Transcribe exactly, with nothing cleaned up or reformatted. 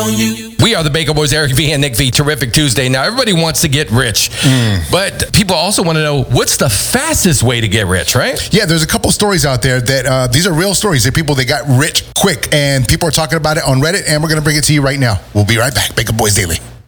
We are the Baker Boys, Eric V and Nick V. Terrific Tuesday. Now, everybody wants to get rich, mm. but people also want to know what's the fastest way to get rich, right? Yeah, there's a couple stories out there that uh, these are real stories. They're people that got rich quick, and people are talking about it on Reddit, and we're going to bring it to you right now. We'll be right back. Baker Boys Daily.